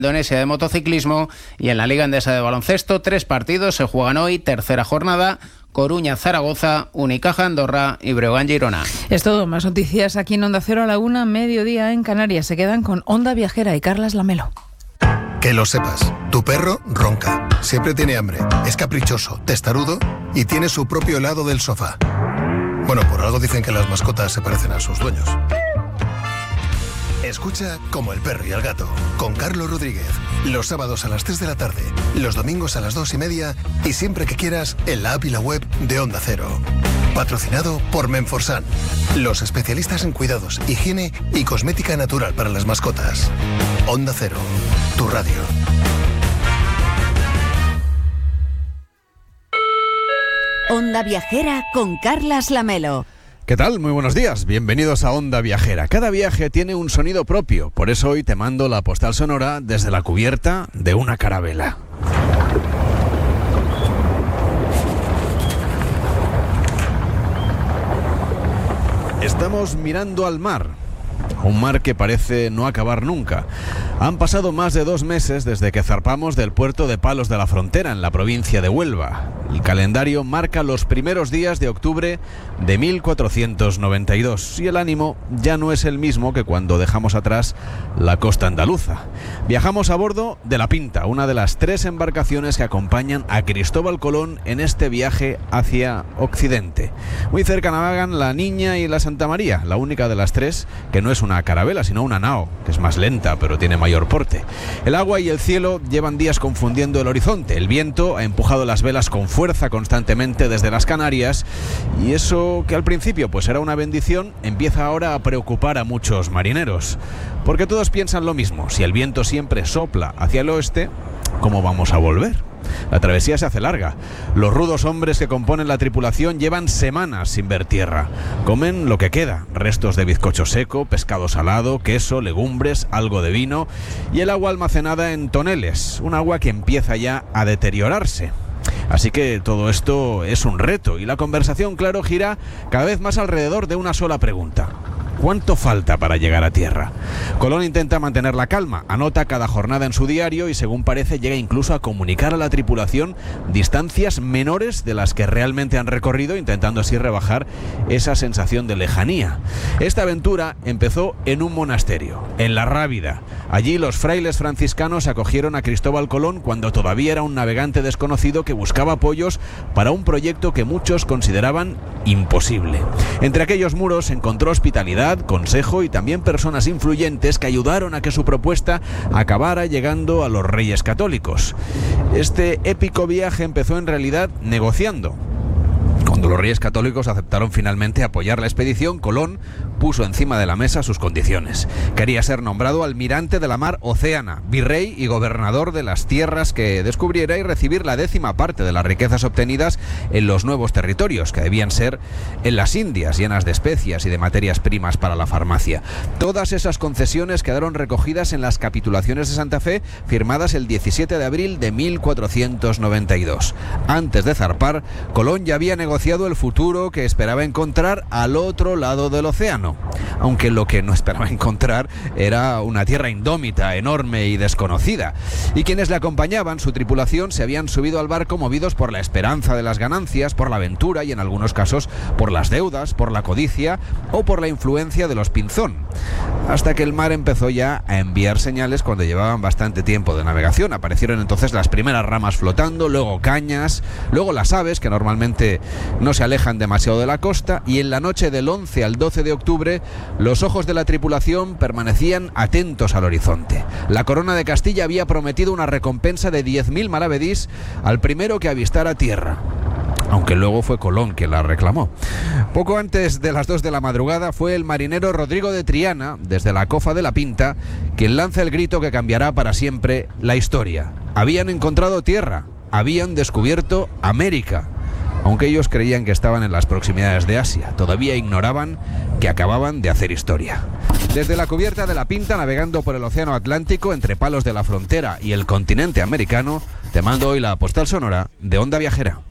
Indonesia de motociclismo y en la Liga Endesa de baloncesto 3 partidos se juegan hoy, tercera jornada. Coruña, Zaragoza, Unicaja, Andorra y Breogán, Girona. Es todo, más noticias aquí en Onda Cero a la 1, mediodía en Canarias. Se quedan con Onda Viajera y Carlas Lamelo. Que lo sepas, tu perro ronca, siempre tiene hambre, es caprichoso, testarudo y tiene su propio lado del sofá. Bueno, por algo dicen que las mascotas se parecen a sus dueños. Escucha Como el perro y el gato, con Carlos Rodríguez, los sábados a las 3 de la tarde, los domingos a las 2:30 y siempre que quieras en la app y la web de Onda Cero. Patrocinado por Menforsan, los especialistas en cuidados, higiene y cosmética natural para las mascotas. Onda Cero, tu radio. Onda Viajera con Carlas Lamelo. ¿Qué tal? Muy buenos días, bienvenidos a Onda Viajera. Cada viaje tiene un sonido propio, por eso hoy te mando la postal sonora desde la cubierta de una carabela. Estamos mirando al mar, un mar que parece no acabar nunca. Han pasado más de 2 meses desde que zarpamos del puerto de Palos de la Frontera, en la provincia de Huelva. El calendario marca los primeros días de octubre de 1492 y el ánimo ya no es el mismo que cuando dejamos atrás la costa andaluza. Viajamos a bordo de La Pinta, una de las 3 embarcaciones que acompañan a Cristóbal Colón en este viaje hacia Occidente. Muy cerca navegan la Niña y la Santa María, la única de las 3 que no es una carabela, sino una nao, que es más lenta pero tiene mayor porte. El agua y el cielo llevan días confundiendo el horizonte. El viento ha empujado las velas con fuerza constantemente desde las Canarias y eso que al principio pues era una bendición empieza ahora a preocupar a muchos marineros, porque todos piensan lo mismo: si el viento siempre sopla hacia el oeste, ¿cómo vamos a volver? La travesía se hace larga. Los rudos hombres que componen la tripulación llevan semanas sin ver tierra. Comen lo que queda: restos de bizcocho seco, pescado salado, queso, legumbres, algo de vino y el agua almacenada en toneles, un agua que empieza ya a deteriorarse. Así que todo esto es un reto y la conversación, claro, gira cada vez más alrededor de una sola pregunta: ¿cuánto falta para llegar a tierra? Colón intenta mantener la calma, anota cada jornada en su diario y, según parece, llega incluso a comunicar a la tripulación distancias menores de las que realmente han recorrido, intentando así rebajar esa sensación de lejanía. Esta aventura empezó en un monasterio, en La Rábida. Allí los frailes franciscanos acogieron a Cristóbal Colón cuando todavía era un navegante desconocido que buscaba apoyos para un proyecto que muchos consideraban imposible. Entre aquellos muros encontró hospitalidad, consejo y también personas influyentes que ayudaron a que su propuesta acabara llegando a los Reyes Católicos. Este épico viaje empezó en realidad negociando. Cuando los Reyes Católicos aceptaron finalmente apoyar la expedición, Colón puso encima de la mesa sus condiciones. Quería ser nombrado almirante de la mar Océana, virrey y gobernador de las tierras que descubriera y recibir la 10ª parte de las riquezas obtenidas en los nuevos territorios, que debían ser en las Indias, llenas de especias y de materias primas para la farmacia. Todas esas concesiones quedaron recogidas en las capitulaciones de Santa Fe, firmadas el 17 de abril de 1492. Antes de zarpar, Colón ya había negociado el futuro que esperaba encontrar al otro lado del océano, aunque lo que no esperaba encontrar era una tierra indómita, enorme y desconocida. Y quienes le acompañaban, su tripulación, se habían subido al barco movidos por la esperanza de las ganancias, por la aventura y en algunos casos por las deudas, por la codicia o por la influencia de los Pinzón. Hasta que el mar empezó ya a enviar señales cuando llevaban bastante tiempo de navegación. Aparecieron entonces las primeras ramas flotando, luego cañas, luego las aves, que normalmente no se alejan demasiado de la costa, y en la noche del 11 al 12 de octubre los ojos de la tripulación permanecían atentos al horizonte. La corona de Castilla había prometido una recompensa de 10.000 maravedís al primero que avistara tierra, aunque luego fue Colón quien la reclamó. Poco antes de las 2 de la madrugada fue el marinero Rodrigo de Triana, desde la cofa de La Pinta, quien lanza el grito que cambiará para siempre la historia. Habían encontrado tierra, habían descubierto América. Aunque ellos creían que estaban en las proximidades de Asia, todavía ignoraban que acababan de hacer historia. Desde la cubierta de La Pinta, navegando por el océano Atlántico entre Palos de la Frontera y el continente americano, te mando hoy la postal sonora de Onda Viajera.